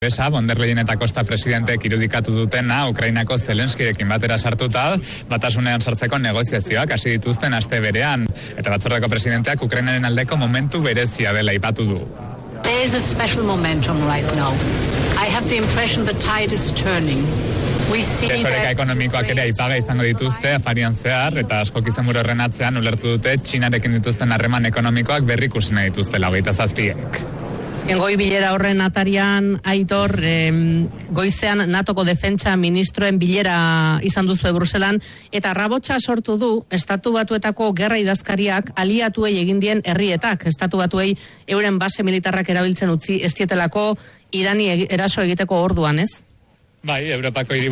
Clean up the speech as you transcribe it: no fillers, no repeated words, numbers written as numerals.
Von der Leyen eta Costa presidenteek irudikatu dutena Ukrainako Zelenskirekin batera sartuta batasunean sartzeko negoziazioak hasi dituzten aste berean eta batzordeko presidenteak Ukrainaren aldeko momentu berezia dela aipatu du. There is a special momentum right now. I have the impression the tide is turning. Desoreka ekonomikoak ere aipaga izango dituzte afarian zehar eta askok izenburu horren atzean ulertu dute Txinarekin dituzten harreman ekonomikoak berrikusi nahi dituztela 27ek. Goi bilera horren atarian, Aitor, goizean NATOko defentsa ministroen bilera izan duzue Bruselan, eta rabotsa sortu du Estatu Batuetako gerra idazkariak aliatuei egin dien herrietak. Estatu Batuei euren base militarrak erabiltzen utzi ez dietelako Irani eraso egiteko orduan, ez? Bai, Europako